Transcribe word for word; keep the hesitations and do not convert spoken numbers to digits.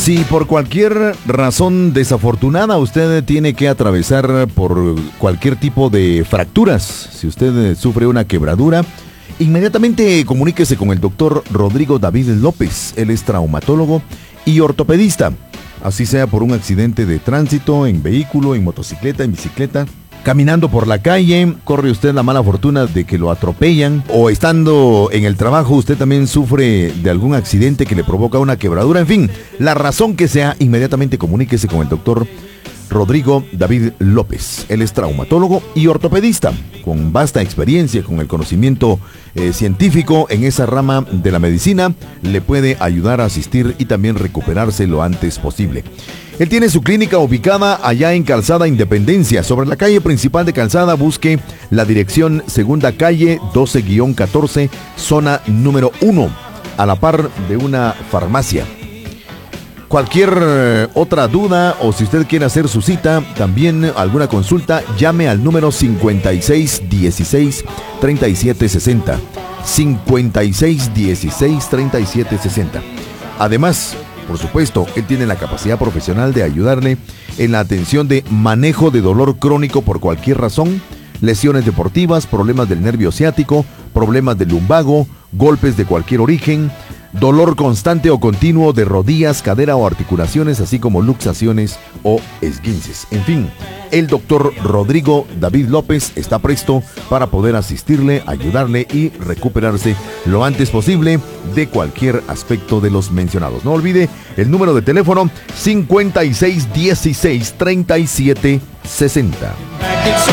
Si por cualquier razón desafortunada usted tiene que atravesar por cualquier tipo de fracturas, si usted sufre una quebradura, inmediatamente comuníquese con el doctor Rodrigo David López. Él es traumatólogo y ortopedista. Así sea por un accidente de tránsito, en vehículo, en motocicleta, en bicicleta, caminando por la calle, corre usted la mala fortuna de que lo atropellan, o estando en el trabajo usted también sufre de algún accidente que le provoca una quebradura. En fin, la razón que sea, inmediatamente comuníquese con el doctor Rodrigo David López. Él es traumatólogo y ortopedista, con vasta experiencia, con el conocimiento eh, científico en esa rama de la medicina. Le puede ayudar a asistir y también recuperarse lo antes posible. Él tiene su clínica ubicada allá en Calzada Independencia, sobre la calle principal de Calzada. Busque la dirección Segunda Calle doce catorce, zona número uno, a la par de una farmacia. Cualquier eh, otra duda, o si usted quiere hacer su cita, también alguna consulta, llame al número cincuenta y seis dieciséis treinta y siete sesenta. cincuenta y seis dieciséis treinta y siete sesenta. Además, por supuesto, él tiene la capacidad profesional de ayudarle en la atención de manejo de dolor crónico por cualquier razón, lesiones deportivas, problemas del nervio ciático, problemas del lumbago, golpes de cualquier origen, dolor constante o continuo de rodillas, cadera o articulaciones, así como luxaciones o esguinces. En fin, el doctor Rodrigo David López está presto para poder asistirle, ayudarle y recuperarse lo antes posible de cualquier aspecto de los mencionados. No olvide el número de teléfono cincuenta y seis dieciséis treinta y siete sesenta.